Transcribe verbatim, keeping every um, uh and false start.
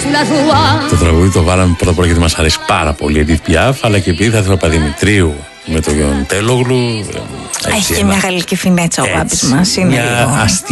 Το τραγούδι το βάλαμε πρώτα απ' όλα γιατί μας αρέσει πάρα πολύ η Edith Piaf, αλλά και επειδή θα ήθελα Παπαδημητρίου με τον Γιον Τέλογλου. Έχει και μια γαλλική φινέτσα ο Μπάμπης μας. Είναι μια αστική